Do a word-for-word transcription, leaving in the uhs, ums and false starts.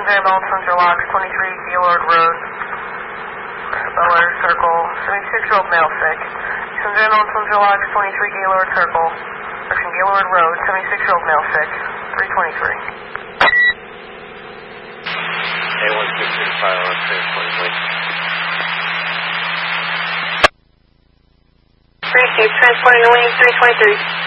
Houston's ambulance, Hunter Locks, twenty-three Gaylord Road, Bel Air Circle, seventy-six-year-old male sick. Houston's ambulance, Hunter Locks, twenty-three Gaylord Circle, correction, Gaylord Road, seventy-six-year-old male sick, three twenty-three. A one six six five on twenty-three. three six, transporting the wing, three twenty-three.